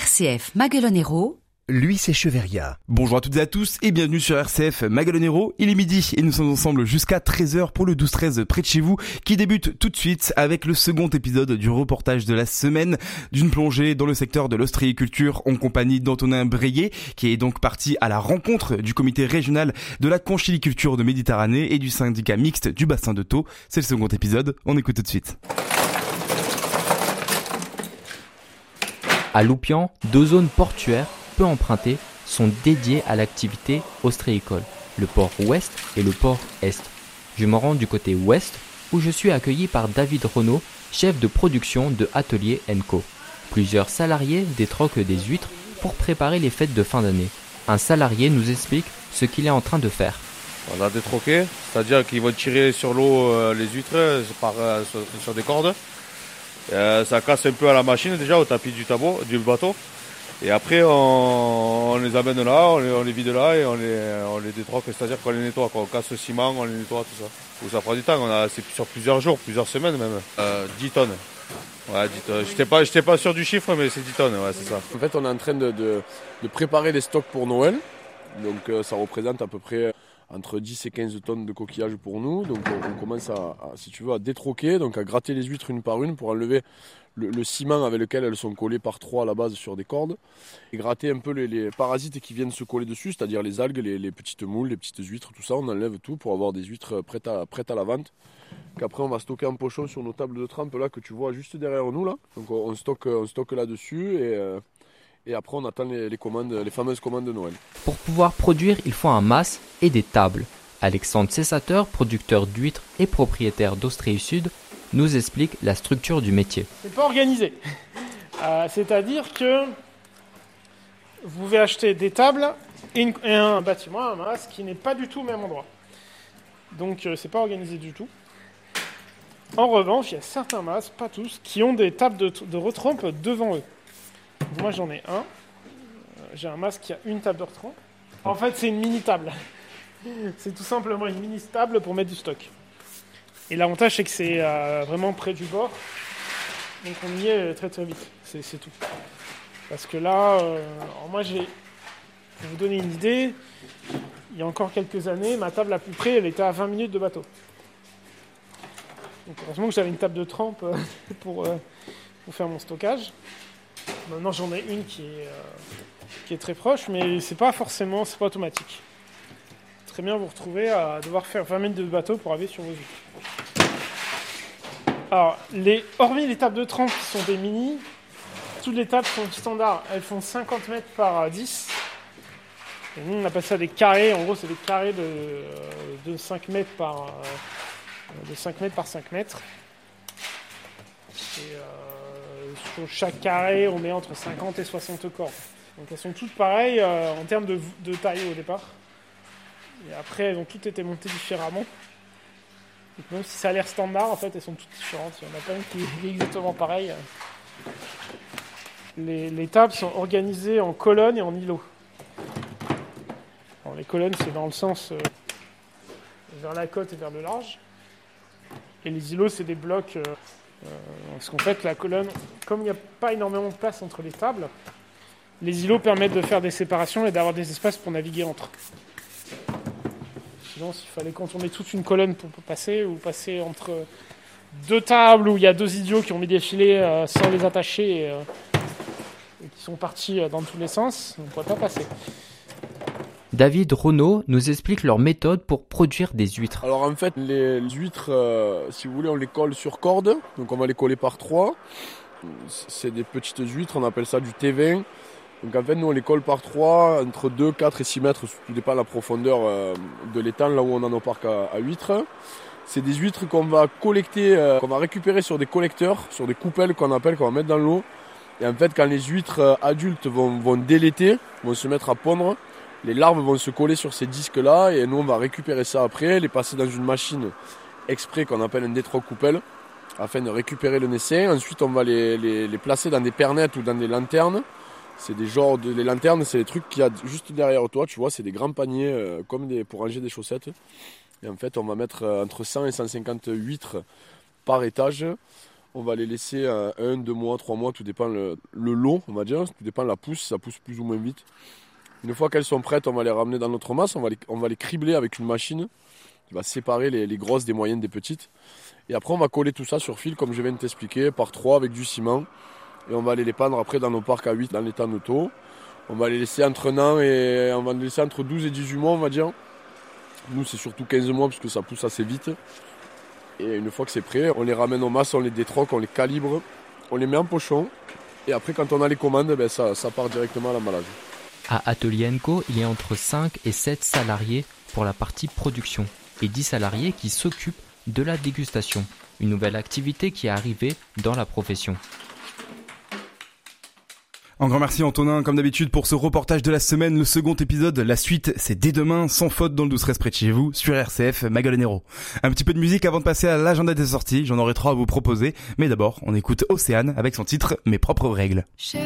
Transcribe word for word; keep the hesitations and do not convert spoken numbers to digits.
R C F Magalonero, Luis Echeverria. Bonjour à toutes et à tous et bienvenue sur R C F Magalonero. Il est midi et nous sommes ensemble jusqu'à treize heures pour le douze treize près de chez vous qui débute tout de suite avec le second épisode du reportage de la semaine d'une plongée dans le secteur de l'ostréiculture en compagnie d'Antonin Breillet qui est donc parti à la rencontre du comité régional de la conchiliculture de Méditerranée et du syndicat mixte du bassin de Thau. C'est le second épisode, on écoute tout de suite. À Loupian, deux zones portuaires peu empruntées sont dédiées à l'activité ostréicole, le port ouest et le port est. Je me rends du côté ouest où je suis accueilli par David Renaud, chef de production de Atelier Enco. Plusieurs salariés détroquent des huîtres pour préparer les fêtes de fin d'année. Un salarié nous explique ce qu'il est en train de faire. On a détroqué, c'est-à-dire qu'ils vont tirer sur l'eau euh, les huîtres par, euh, sur, sur des cordes. Euh, ça casse un peu à la machine déjà au tapis du tableau, du bateau. Et après on, on les amène là, on les, on les vide là et on les, on les détroque, c'est-à-dire qu'on les nettoie, qu'on casse le ciment, on les nettoie, tout ça. Donc ça prend du temps, on a, c'est sur plusieurs jours, plusieurs semaines même. Euh, dix tonnes. Ouais, dix tonnes. J'étais pas, j'étais pas sûr du chiffre, mais c'est dix tonnes, ouais, c'est ça. En fait, on est en train de, de, de préparer les stocks pour Noël. Donc euh, ça représente à peu près entre dix et quinze tonnes de coquillages pour nous. Donc on, on commence à, à, si tu veux, à détroquer, donc à gratter les huîtres une par une pour enlever le, le ciment avec lequel elles sont collées par trois à la base sur des cordes. Et gratter un peu les, les parasites qui viennent se coller dessus, c'est-à-dire les algues, les, les petites moules, les petites huîtres, tout ça. On enlève tout pour avoir des huîtres prêtes à, prêtes à la vente. Qu'après on va stocker en pochon sur nos tables de trempe là que tu vois juste derrière nous là. Donc on, on stocke, on stocke là-dessus et... Euh, Et après, on attend les, les commandes, les fameuses commandes de Noël. Pour pouvoir produire, il faut un mas et des tables. Alexandre Cessateur, producteur d'huîtres et propriétaire d'Ostréi Sud, nous explique la structure du métier. C'est pas organisé. Euh, c'est-à-dire que vous pouvez acheter des tables et, une, et un bâtiment, un mas, qui n'est pas du tout au même endroit. Donc, euh, c'est pas organisé du tout. En revanche, il y a certains mas, pas tous, qui ont des tables de, de retrempe devant eux. Moi j'en ai un, j'ai un mas qui a une table de retrempe. En fait c'est une mini table, c'est tout simplement une mini table pour mettre du stock. Et l'avantage c'est que c'est euh, vraiment près du bord, donc on y est très très vite, c'est, c'est tout. Parce que là, euh, moi j'ai, pour vous donner une idée, il y a encore quelques années, ma table la plus près elle était à vingt minutes de bateau. Donc heureusement que j'avais une table de trempe pour, euh, pour faire mon stockage. Maintenant j'en ai une qui est, euh, qui est très proche, mais c'est pas forcément, c'est pas automatique. Très bien vous retrouver à devoir faire vingt minutes de bateau pour arriver sur vos huîtres. Alors, les, hormis les tables de trempe qui sont des mini, toutes les tables sont standards, elles font cinquante mètres par dix. Et nous on appelle ça des carrés, en gros c'est des carrés de, de cinq mètres par de cinq mètres par cinq mètres. Et, euh, sur chaque carré, on met entre cinquante et soixante cordes. Donc elles sont toutes pareilles euh, en termes de, de taille au départ. Et après, elles ont toutes été montées différemment. Donc même si ça a l'air standard, en fait, elles sont toutes différentes. Il n'y en a pas une qui est exactement pareille. Les, les tables sont organisées en colonnes et en îlots. Alors, les colonnes, c'est dans le sens euh, vers la côte et vers le large. Et les îlots, c'est des blocs... Euh, Euh, parce qu'en fait, la colonne, comme il n'y a pas énormément de place entre les tables, les îlots permettent de faire des séparations et d'avoir des espaces pour naviguer entre. Sinon, s'il fallait contourner toute une colonne pour passer, ou passer entre deux tables où il y a deux idiots qui ont mis des filets euh, sans les attacher et, euh, et qui sont partis euh, dans tous les sens, on ne pourrait pas passer. David Renaud nous explique leur méthode pour produire des huîtres. Alors en fait, les huîtres, euh, si vous voulez, on les colle sur corde. Donc on va les coller par trois. C'est des petites huîtres, on appelle ça du T vingt. Donc en fait, nous on les colle par trois, entre deux, quatre et six mètres, tout dépend de la profondeur euh, de l'étang, là où on a nos parcs à, à huîtres. C'est des huîtres qu'on va collecter, euh, qu'on va récupérer sur des collecteurs, sur des coupelles qu'on appelle, qu'on va mettre dans l'eau. Et en fait, quand les huîtres adultes vont, vont délaiter, vont se mettre à pondre, les larves vont se coller sur ces disques-là et nous on va récupérer ça après, les passer dans une machine exprès qu'on appelle un détroc coupelle afin de récupérer le naissin. Ensuite on va les, les, les placer dans des pernettes ou dans des lanternes. C'est des genres de les lanternes, c'est des trucs qu'il y a juste derrière toi, tu vois, c'est des grands paniers euh, comme des, pour ranger des chaussettes. Et en fait on va mettre entre cent et cent cinquante huîtres par étage. On va les laisser euh, un, deux mois, trois mois, tout dépend le, le lot, on va dire, tout dépend de la pousse, ça pousse plus ou moins vite. Une fois qu'elles sont prêtes, on va les ramener dans notre masse, on va les, on va les cribler avec une machine qui va séparer les, les grosses des moyennes des petites. Et après, on va coller tout ça sur fil, comme je viens de t'expliquer, par trois avec du ciment. Et on va aller les pendre après dans nos parcs à huit, dans les tanneteaux. On va les laisser entre un an et on va les laisser entre douze et dix-huit mois, on va dire. Nous, c'est surtout quinze mois parce que ça pousse assez vite. Et une fois que c'est prêt, on les ramène aux masses, on les détroque, on les calibre, on les met en pochon. Et après, quand on a les commandes, ben ça, ça part directement à l'emballage. À Atelier and Co, il y a entre cinq et sept salariés pour la partie production et dix salariés qui s'occupent de la dégustation, une nouvelle activité qui est arrivée dans la profession. Un grand merci Antonin, comme d'habitude, pour ce reportage de la semaine, le second épisode. La suite, c'est dès demain, sans faute, dans le douze treize près de chez vous, sur R C F Magalones Héros. Un petit peu de musique avant de passer à l'agenda des sorties, j'en aurai trois à vous proposer. Mais d'abord, on écoute Océane avec son titre « Mes propres règles ».